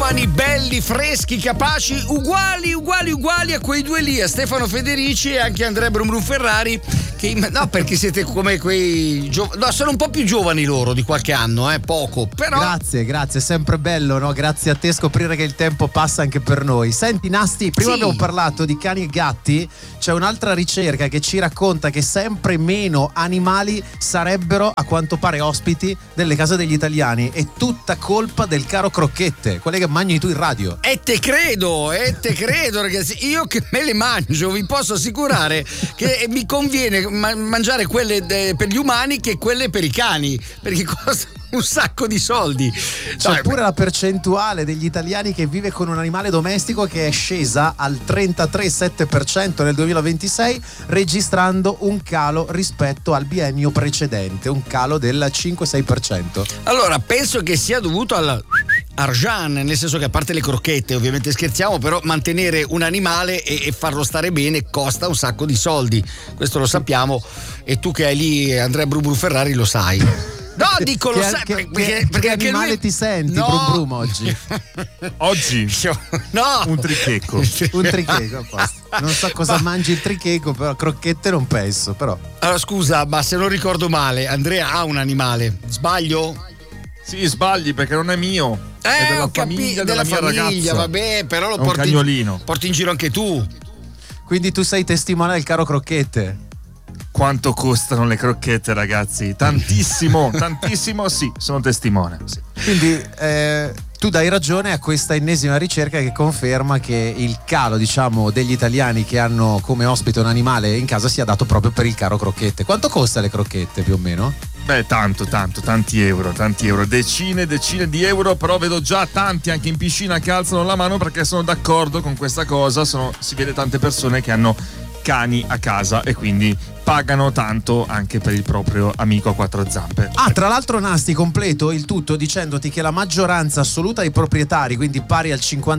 umani belli, freschi, capaci, uguali a quei due lì, a Stefano Federici e anche Andrea Brum Ferrari, che no, perché siete come quei no, sono un po' più giovani loro di qualche anno, poco, però grazie, è sempre bello, no? Grazie a te scoprire che il tempo passa anche per noi. Senti Nasti, prima abbiamo parlato di cani e gatti, c'è un'altra ricerca che ci racconta che sempre meno animali sarebbero a quanto pare ospiti delle case degli italiani. È tutta colpa del caro crocchette, quelle che mangi tu in radio. E te credo ragazzi, io che me le mangio vi posso assicurare che mi conviene mangiare quelle per gli umani che quelle per i cani, perché costano un sacco di soldi. C'è pure la percentuale degli italiani che vive con un animale domestico che è scesa al 33,7% nel 2026, registrando un calo rispetto al biennio precedente, un calo del 5-6%. Allora, penso che sia dovuto al argent, nel senso che a parte le crocchette, ovviamente scherziamo, però mantenere un animale e farlo stare bene costa un sacco di soldi, questo lo sappiamo, e tu che hai lì Andrea Brum Ferrari lo sai. No, dico lo sai perché anche animale lui... ti senti, no. Brum oggi? Oggi? No. Un tricheco. Un tricheco, non so cosa mangi il tricheco, però crocchette non penso, però. Allora scusa, ma se non ricordo male, Andrea ha un animale, sbaglio? Sì, sbagli perché non è mio. È della famiglia della mia ragazza. Vabbè, però lo porti in giro anche tu. Quindi tu sei testimone del caro crocchette. Quanto costano le crocchette, ragazzi? Tantissimo, sì, sono testimone. Sì. Quindi tu dai ragione a questa ennesima ricerca che conferma che il calo, diciamo, degli italiani che hanno come ospite un animale in casa sia dato proprio per il caro crocchette. Quanto costa le crocchette più o meno? Beh, tanti euro, decine di euro, però vedo già tanti anche in piscina che alzano la mano perché sono d'accordo con questa cosa. Si vede tante persone che hanno cani a casa e quindi pagano tanto anche per il proprio amico a quattro zampe. Tra l'altro Nasti, completo il tutto dicendoti che la maggioranza assoluta dei proprietari, quindi pari al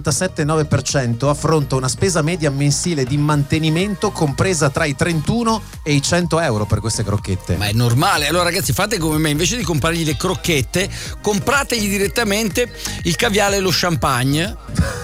57,9%, affronta una spesa media mensile di mantenimento compresa tra i 31 e i 100 euro per queste crocchette. Ma è normale. Allora ragazzi, fate come me, invece di comprargli le crocchette, comprategli direttamente il caviale e lo champagne.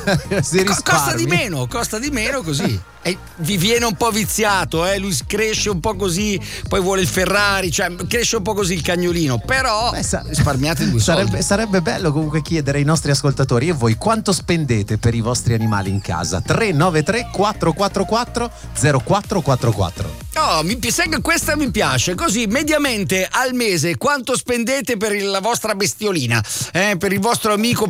Costa di meno così. E vi viene un po' viziato, lui cresce un po' così, poi vuole il Ferrari, cioè cresce un po' così il cagnolino, però risparmiate due soldi. Sarebbe bello comunque chiedere ai nostri ascoltatori: e voi quanto spendete per i vostri animali in casa? 393 444 0444. Questa mi piace, così mediamente al mese quanto spendete per la vostra bestiolina, per il vostro amico